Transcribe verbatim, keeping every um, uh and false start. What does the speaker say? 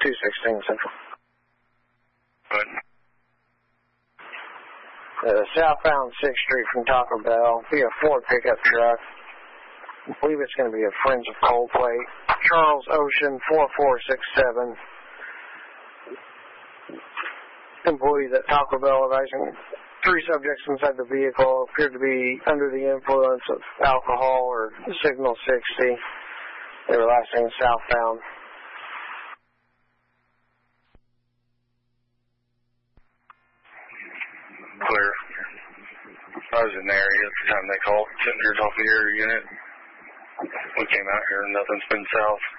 two sixteen Central. Good. Uh, southbound sixth Street from Taco Bell. Be a Ford pickup truck. I believe it's going to be a Friends of Coldplay. Charles Ocean, four four six seven. Employees at Taco Bell advising three subjects inside the vehicle appeared to be under the influence of alcohol or signal sixty. They were last seen southbound. Clear. I was in the area at the time they called. Sitting here off the air unit. We came out here and nothing's been south.